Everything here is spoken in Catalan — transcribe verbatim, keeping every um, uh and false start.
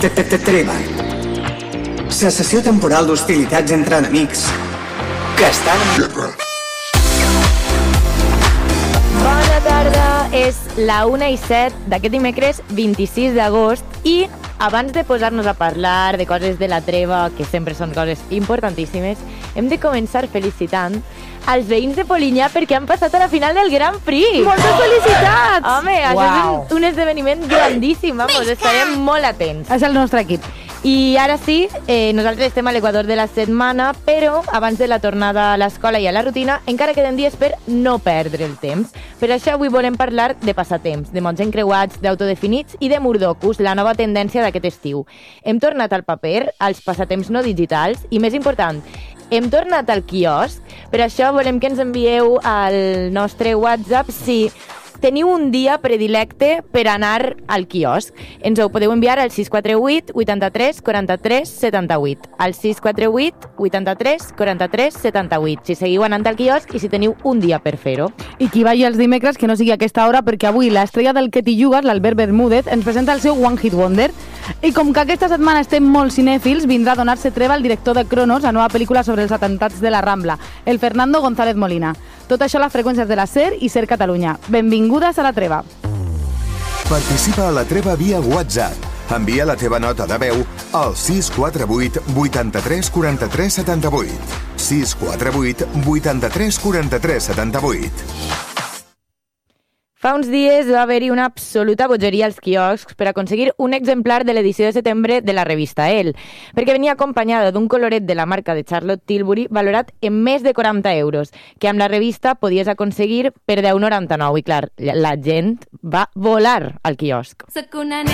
Treva. Cessació temporal d'hostilitats entre enemics que estan en guerra. Bona tarda, és la una i set d'aquest dimecres vint-i-sis d'agost i abans de posar-nos a parlar de coses de la treva, que sempre són coses importantíssimes, hem de començar felicitant els veïns de Polinyà perquè han passat a la final del Grand Prix. Moltes felicitats! Home, això Uau. és un, un esdeveniment grandíssim, vamos, estarem molt atents. És el nostre equip. I ara sí, eh, nosaltres estem a l'equador de la setmana, però abans de la tornada a l'escola i a la rutina encara queden dies per no perdre el temps. Per això avui volem parlar de passatemps, de mots encreuats, d'autodefinits i de Murdocus, la nova tendència d'aquest estiu. Hem tornat al paper, als passatemps no digitals i, més important, hem tornat al quiosc. Per això volem que ens envieu al nostre WhatsApp si teniu un dia predilecte per anar al quiosc. Ens ho podeu enviar al sis quatre vuit, vuitanta-tres, quaranta-tres, setanta-vuit. Al sis quatre vuit, vuitanta-tres, quaranta-tres, setanta-vuit. Si seguiu anant al quiosc i si teniu un dia per fer-ho. I qui vagi els dimecres que no sigui a aquesta hora, perquè avui l'estrella del que t'hi jugues, l'Albert Bermúdez, ens presenta el seu One Hit Wonder. I com que aquesta setmana estem molt cinèfils, vindrà a donar-se treva el director de Cronos, la nova pel·lícula sobre els atemptats de la Rambla, el Fernando González Molina. Tot això a les freqüències de la SER i SER Catalunya. Benvingudes a la treva. Participa a la treva via WhatsApp. Envia la teva nota de veu al sis quatre vuit, vuitanta-tres, quaranta-tres, setanta-vuit. sis quatre vuit, vuitanta-tres, quaranta-tres, setanta-vuit. Fa uns dies va haver-hi una absoluta bogeria als quioscs per aconseguir un exemplar de l'edició de setembre de la revista Elle, perquè venia acompanyada d'un coloret de la marca de Charlotte Tilbury valorat en més de quaranta euros, que amb la revista podies aconseguir per deu noranta-nou. I clar, la gent va volar al quiosc.